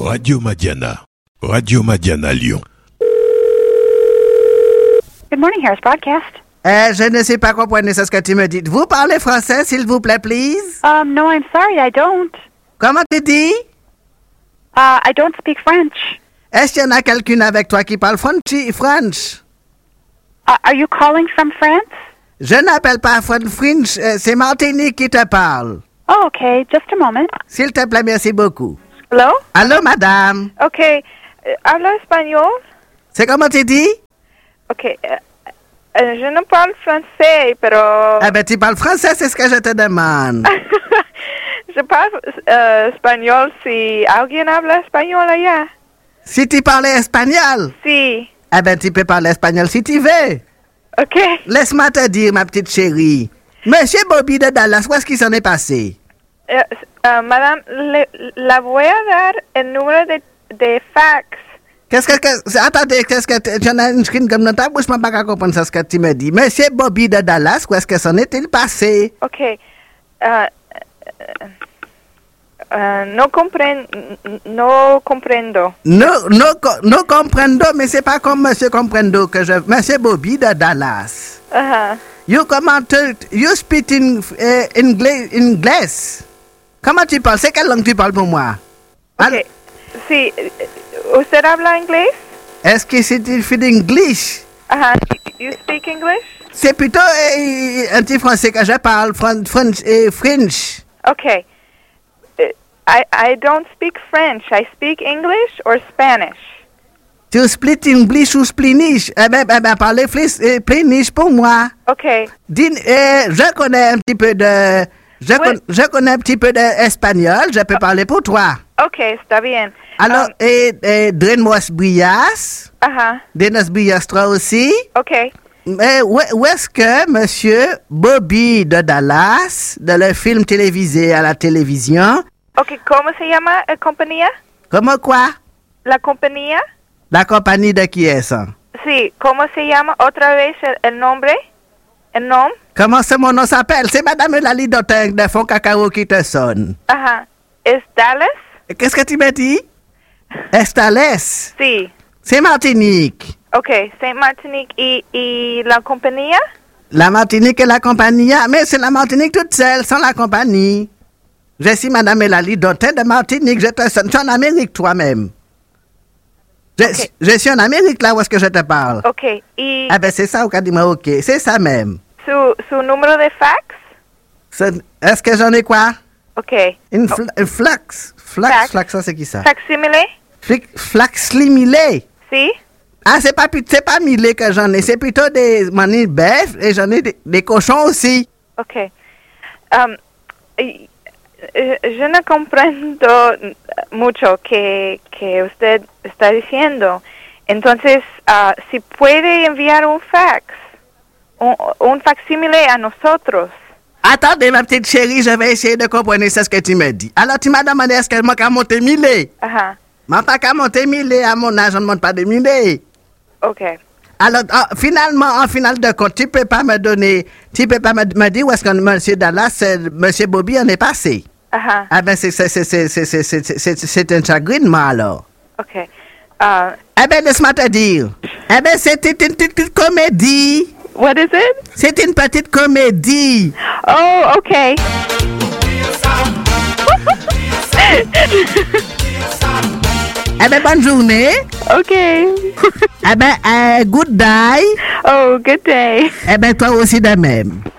Radio Madiana. Radio Madiana Lyon. Good morning, Harris Broadcast. Je ne sais pas comprendre ce que tu me dis. Vous parlez français, s'il vous plaît, please? No, I'm sorry, I don't. Comment tu dis? I don't speak French. Est-ce qu'il y en a quelqu'un avec toi qui parle French? Are you calling from France? Je n'appelle pas French, c'est Martinique qui te parle. Oh, okay, just a moment. S'il te plaît, merci beaucoup. Hello? Allô, madame? Okay. ¿Habla español? C'est comment tu dis? Okay. Je ne parle français, pero... Eh ben, tu parles français, c'est ce que je te demande. Je parle español si alguien habla español allá. Si tu parlais espagnol? Si. Eh ben, tu peux parler espagnol si tu veux. Ok. Laisse-moi te dire, ma petite chérie. Monsieur Bobby de Dallas, où est-ce qu'il s'en est passé? Madame, la voy a dar el número de fax. Attendez, qu'est-ce que tu as une screen comme notable? Je ne peux pas comprendre ce que tu me dis. Monsieur Bobby de Dallas, où est-ce que s'en est-il passé? Ok. No comprendo. No comprendo, mais c'est pas comme Monsieur Comprendo que je... Monsieur Bobby de Dallas. You speak in English. Comment tu parles? C'est quelle langue tu parles pour moi? Ok. Si. ¿Usted habla inglés? Est-ce que c'est English? You speak English? C'est plutôt un petit français que je parle, French. Okay. I don't speak French. I speak English or Spanish. Tu split English ou Splinish? Parlez Splinish pour moi. Okay. Je connais un petit peu de... Je connais un petit peu d'espagnol. Je peux parler pour toi. Okay, está bien. Alors, Drenos Brias. Drenos Brias, toi aussi. Okay. Où est-ce que Monsieur Bobby de Dallas, de le film télévisé à la télévision... Okay, ¿cómo se llama la compañía? Comment quoi? La compañía. La compagnie de qui est ça? Sí, ¿cómo se llama otra vez el nombre? El nom? Comment mon nom s'appelle? C'est Madame Lali Doteng de Fond Cacao qui te sonne. ¿Es Dallas? Qu'est-ce que tu me dis? Estales? Sí. C'est Martinique. Okay, c'est Martinique y la compañía? La Martinique et la compagnie, mais c'est la Martinique toute seule, sans la compagnie. Je suis Madame Lali Doteng de Martinique, je te sonne. Tu es en Amérique toi-même. Je suis en Amérique là où est-ce que je te parle. Ok. C'est ça, ok. C'est ça même. Su numéro de fax? Est-ce que j'en ai quoi? Ok. Une flax, ça c'est qui ça? Facsimile? Flaxlimilé. Si. C'est pas milé que j'en ai, c'est plutôt des manilles bœufs et j'en ai des cochons aussi. Ok. Je no comprendo mucho que usted está diciendo. Entonces, si puede enviar un fax, un facsímile a nosotros. Attendez, ma petite chérie, je vais essayer de comprendre ce que tu me dis. Alors, tu m'as demandé est-ce qu'elle m'a qu'à monter milé? M'a pas qu'à monter milé, à mon âge, on ne monte pas de milé. Ok. Alors, en finale de compte, tu peux pas me dire où est-ce que Monsieur Dallas, Monsieur Bobby en est passé. C'est un chagrinement, alors. Ok. Laisse-moi te dire. C'était une petite comédie. What is it? C'est une petite comédie. Oh, okay. Bonne journée. Okay. Good day. Oh, good day. Toi aussi de même.